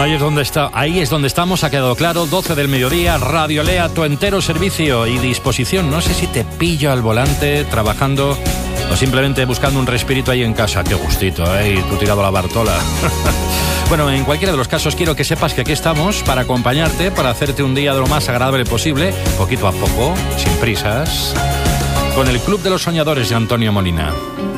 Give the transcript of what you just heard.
Ahí es donde estamos, ha quedado claro. 12 del mediodía, Radio Lea, tu entero servicio y disposición. No sé si te pillo al volante, trabajando o simplemente buscando un respirito ahí en casa. Qué gustito, ¿eh? Y tú tirado a la Bartola. Bueno, en cualquiera de los casos quiero que sepas que aquí estamos para acompañarte, para hacerte un día de lo más agradable posible, poquito a poco, sin prisas, con el Club de los Soñadores de Antonio Molina.